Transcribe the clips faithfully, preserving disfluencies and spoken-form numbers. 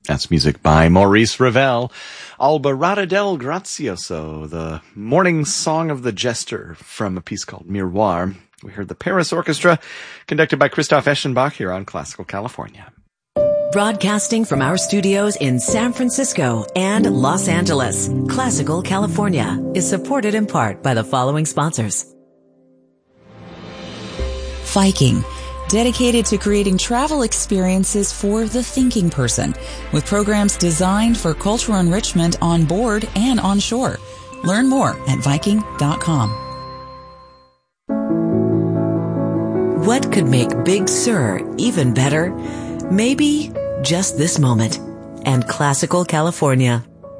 That's music by Maurice Ravel. Alborada del Grazioso, the morning song of the jester from a piece called Miroir. We heard the Paris Orchestra, conducted by Christoph Eschenbach here on Classical California. Broadcasting from our studios in San Francisco and Los Angeles, Classical California is supported in part by the following sponsors. Viking, dedicated to creating travel experiences for the thinking person, with programs designed for cultural enrichment on board and on shore. Learn more at Viking dot com. What could make Big Sur even better? Maybe just this moment. And Classical California.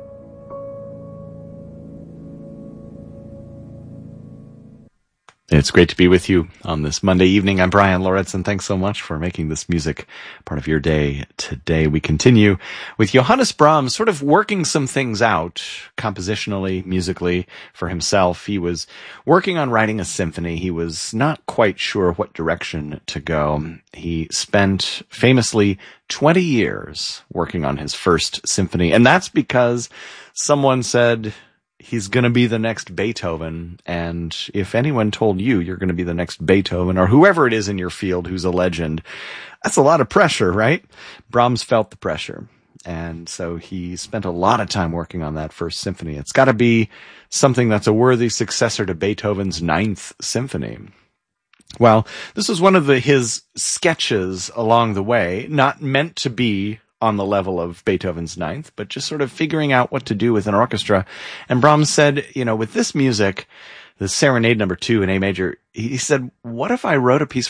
It's great to be with you on this Monday evening. I'm Brian Loritz, and thanks so much for making this music part of your day today. We continue with Johannes Brahms sort of working some things out compositionally, musically for himself. He was working on writing a symphony. He was not quite sure what direction to go. He spent famously twenty years working on his first symphony, and that's because someone said he's going to be the next Beethoven, and if anyone told you you're going to be the next Beethoven, or whoever it is in your field who's a legend, that's a lot of pressure, right? Brahms felt the pressure, and so he spent a lot of time working on that first symphony. It's got to be something that's a worthy successor to Beethoven's Ninth Symphony. Well, this was one of the, his sketches along the way, not meant to be on the level of Beethoven's Ninth, but just sort of figuring out what to do with an orchestra. And Brahms said, you know, with this music, the Serenade number two in A major, he said, what if I wrote a piece